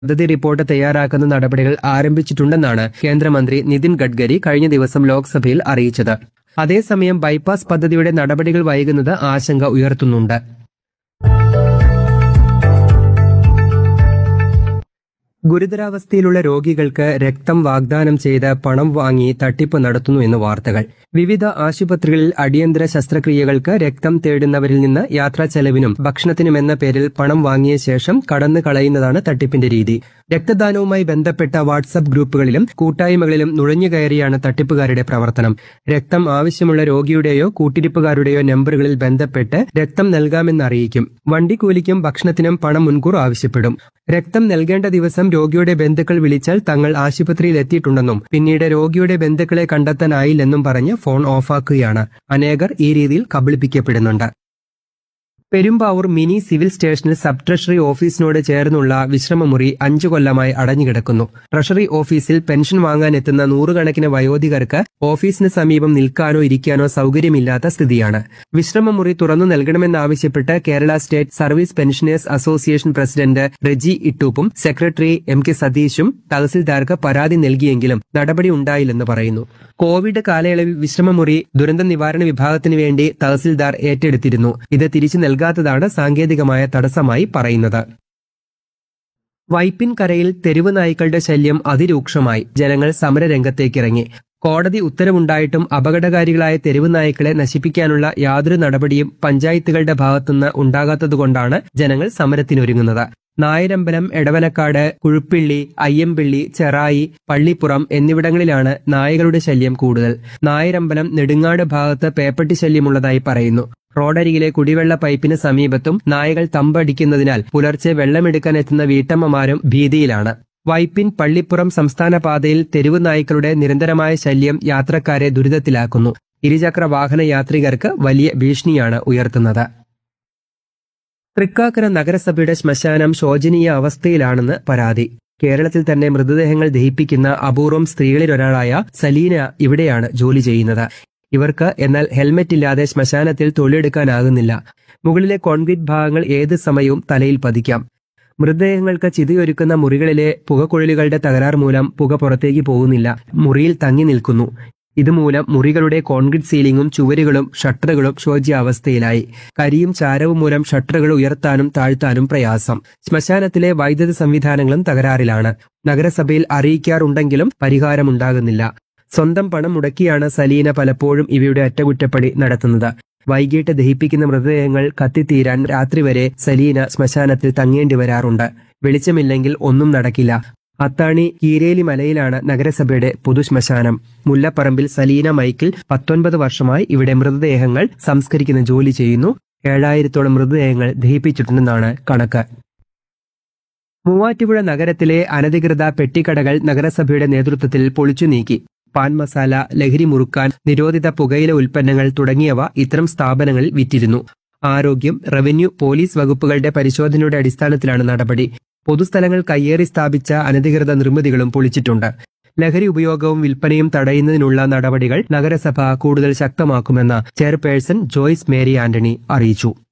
പദ്ധതി റിപ്പോർട്ട് തയ്യാറാക്കുന്ന നടപടികൾ ആരംഭിച്ചിട്ടുണ്ടെന്നാണ് കേന്ദ്രമന്ത്രി നിതിൻ ഗഡ്കരി കഴിഞ്ഞ ദിവസം ലോക്സഭയിൽ അറിയിച്ചത്. അതേസമയം ബൈപ്പാസ് പദ്ധതിയുടെ നടപടികൾ വൈകുന്നത് ആശങ്ക ഉയർത്തുന്നുണ്ട്. ഗുരുതരാവസ്ഥയിലുള്ള രോഗികൾക്ക് രക്തം വാഗ്ദാനം ചെയ്ത് പണം വാങ്ങി തട്ടിപ്പ് നടത്തുന്നു എന്ന് വാർത്തകൾ. വിവിധ ആശുപത്രികളിൽ അടിയന്തര ശസ്ത്രക്രിയകൾക്ക് രക്തം തേടുന്നവരിൽ നിന്ന് യാത്രാ ചെലവിനും ഭക്ഷണത്തിനുമെന്ന പേരിൽ പണം വാങ്ങിയ ശേഷം കടന്നു കളയുന്നതാണ് തട്ടിപ്പിന്റെ രീതി. രക്തദാനവുമായി ബന്ധപ്പെട്ട വാട്സ്ആപ്പ് ഗ്രൂപ്പുകളിലും കൂട്ടായ്മകളിലും നുഴഞ്ഞുകയറിയാണ് തട്ടിപ്പുകാരുടെ പ്രവർത്തനം. രക്തം ആവശ്യമുള്ള രോഗിയുടെയോ കൂട്ടിരിപ്പുകാരുടെയോ നമ്പറുകളിൽ ബന്ധപ്പെട്ട് രക്തം നൽകാമെന്ന് അറിയിക്കും. വണ്ടിക്കൂലിക്കും ഭക്ഷണത്തിനും പണം മുൻകൂർ ആവശ്യപ്പെടും. രക്തം നൽകേണ്ട ദിവസം രോഗിയുടെ ബന്ധുക്കൾ വിളിച്ചാൽ തങ്ങൾ ആശുപത്രിയിൽ എത്തിയിട്ടുണ്ടെന്നും പിന്നീട് രോഗിയുടെ ബന്ധുക്കളെ കണ്ടെത്താനായില്ലെന്നും പറഞ്ഞ് ഫോൺ ഓഫാക്കുകയാണ്. അനേകർ ഈ രീതിയിൽ കബളിപ്പിക്കപ്പെടുന്നുണ്ട്. പെരുമ്പാവൂർ മിനി സിവിൽ സ്റ്റേഷനിൽ സബ് ട്രഷറി ഓഫീസിനോട് ചേർന്നുള്ള വിശ്രമമുറി 5 കൊല്ലമായി അടഞ്ഞുകിടക്കുന്നു. ട്രഷറി ഓഫീസിൽ പെൻഷൻ വാങ്ങാനെത്തുന്ന നൂറുകണക്കിന് വയോധികർക്ക് ഓഫീസിന് സമീപം നിൽക്കാനോ ഇരിക്കാനോ സൗകര്യമില്ലാത്ത സ്ഥിതിയാണ്. വിശ്രമമുറി തുറന്നു നൽകണമെന്നാവശ്യപ്പെട്ട് Kerala state service pensioners association president Reji ഇട്ടൂപ്പും secretary MK സതീഷും തഹസിൽദാർക്ക് പരാതി നൽകിയെങ്കിലും നടപടി ഉണ്ടായില്ലെന്ന് പറയുന്നു. കോവിഡ് കാലയളവിൽ വിശ്രമമുറി ദുരന്ത നിവാരണ വിഭാഗത്തിന് വേണ്ടി തഹസിൽദാർ ഏറ്റെടുത്തിരുന്നു. ഇത് തിരിച്ചു നൽകാത്തതാണ് സാങ്കേതികമായ തടസ്സമായി പറയുന്നത്. വൈപ്പിൻകരയിൽ തെരുവ് നായ്ക്കളുടെ ശല്യം അതിരൂക്ഷമായി. ജനങ്ങൾ സമരരംഗത്തേക്കിറങ്ങി. കോടതി ഉത്തരവുണ്ടായിട്ടും അപകടകാരികളായ തെരുവ് നായ്ക്കളെ നശിപ്പിക്കാനുള്ള യാതൊരു നടപടിയും പഞ്ചായത്തുകളുടെ ഭാഗത്തുനിന്ന് ഉണ്ടാകാത്തതുകൊണ്ടാണ് ജനങ്ങൾ സമരത്തിനൊരുങ്ങുന്നത്. നായരമ്പലം, എടവനക്കാട്, കുഴുപ്പിള്ളി, അയ്യമ്പിള്ളി, ചെറായി, പള്ളിപ്പുറം എന്നിവിടങ്ങളിലാണ് നായകളുടെ ശല്യം കൂടുതൽ. നായരമ്പലം, നെടുങ്ങാട് ഭാഗത്ത് പേപ്പട്ടി ശല്യമുള്ളതായി പറയുന്നു. റോഡരികിലെ കുടിവെള്ള പൈപ്പിന് സമീപത്തും നായകൾ തമ്പടിക്കുന്നതിനാൽ പുലർച്ചെ വെള്ളമെടുക്കാനെത്തുന്ന വീട്ടമ്മമാരും ഭീതിയിലാണ്. വൈപ്പിൻ പള്ളിപ്പുറം സംസ്ഥാന പാതയിൽ തെരുവ് നായ്ക്കളുടെ നിരന്തരമായ ശല്യം യാത്രക്കാരെ ദുരിതത്തിലാക്കുന്നു. ഇരുചക്ര വാഹന യാത്രികർക്ക് വലിയ ഭീഷണിയാണ് ഉയർത്തുന്നത്. തൃക്കാക്കര നഗരസഭയുടെ ശ്മശാനം ശോചനീയ അവസ്ഥയിലാണെന്ന് പരാതി. കേരളത്തിൽ തന്നെ മൃതദേഹങ്ങൾ ദഹിപ്പിക്കുന്ന അപൂർവം സ്ത്രീകളിലൊരാളായ സലീന ഇവിടെയാണ് ജോലി ചെയ്യുന്നത്. ഇവർക്ക് എന്നാൽ ഹെൽമറ്റ് ഇല്ലാതെ ശ്മശാനത്തിൽ തൊഴിലെടുക്കാനാകുന്നില്ല. മുകളിലെ കോൺക്രീറ്റ് ഭാഗങ്ങൾ ഏത് സമയവും തലയിൽ പതിക്കാം. മൃതദേഹങ്ങൾക്ക് ചിതയൊരുക്കുന്ന മുറികളിലെ പുകക്കുഴലുകളുടെ തകരാർ മൂലം പുക പുറത്തേക്ക് പോകുന്നില്ല. മുറിയിൽ തങ്ങി നിൽക്കുന്നു. ഇതുമൂലം മുറികളുടെ കോൺക്രീറ്റ് സീലിംഗും ചുവരുകളും ഷട്ടറുകളും ശോച്യാവസ്ഥയിലായി. കരിയും ചാരവും മൂലം ഷട്ടറുകൾ ഉയർത്താനും താഴ്ത്താനും പ്രയാസം. ശ്മശാനത്തിലെ വൈദ്യുത സംവിധാനങ്ങളും തകരാറിലാണ്. നഗരസഭയിൽ അറിയിക്കാറുണ്ടെങ്കിലും പരിഹാരമുണ്ടാകുന്നില്ല. സ്വന്തം പണം മുടക്കിയാണ് സലീന പലപ്പോഴും ഇവയുടെ അറ്റകുറ്റപ്പണി നടത്തുന്നത്. വൈകിട്ട് ദഹിപ്പിക്കുന്ന മൃതദേഹങ്ങൾ കത്തിത്തീരാൻ രാത്രി വരെ സലീന ശ്മശാനത്തിൽ തങ്ങേണ്ടി വരാറുണ്ട്. വെളിച്ചമില്ലെങ്കിൽ ഒന്നും നടക്കില്ല. അത്താണി കീരേലി മലയിലാണ് നഗരസഭയുടെ പൊതുശ്മശാനം. മുല്ലപ്പറമ്പിൽ സലീന മൈക്കിൾ 19 വർഷമായി ഇവിടെ മൃതദേഹങ്ങൾ സംസ്കരിക്കുന്ന ജോലി ചെയ്യുന്നു. 7000-ഓളം മൃതദേഹങ്ങൾ ദഹിപ്പിച്ചിട്ടുണ്ടെന്നാണ് കണക്ക്. മൂവാറ്റുപുഴ നഗരത്തിലെ അനധികൃത പെട്ടിക്കടകൾ നഗരസഭയുടെ നേതൃത്വത്തിൽ പൊളിച്ചു നീക്കി. പാൻ മസാല, ലഹരി മുറുക്കാൻ, നിരോധിത പുകയില ഉൽപ്പന്നങ്ങൾ തുടങ്ങിയവ ഇത്തരം സ്ഥാപനങ്ങളിൽ വിറ്റിരുന്നു. ആരോഗ്യം, റവന്യൂ, പോലീസ് വകുപ്പുകളുടെ പരിശോധനയുടെ അടിസ്ഥാനത്തിലാണ് നടപടി. പൊതുസ്ഥലങ്ങൾ കയ്യേറി സ്ഥാപിച്ച അനധികൃത നിർമ്മിതികളും പൊളിച്ചിട്ടുണ്ട്. ലഹരി ഉപയോഗവും വിൽപ്പനയും തടയുന്നതിനുള്ള നടപടികൾ നഗരസഭ കൂടുതൽ ശക്തമാക്കുമെന്ന് ചെയർപേഴ്സൺ ജോയ്സ് മേരി ആന്റണി അറിയിച്ചു.